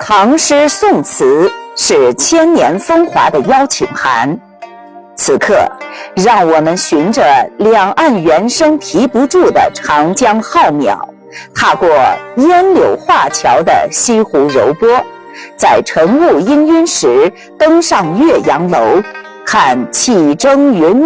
唐诗宋词是千年风华的邀请函。此刻，让我们循着两岸猿声啼不住的长江浩渺，踏过烟柳画桥的西湖柔波，在晨雾氤氲时登上岳阳楼，看气蒸云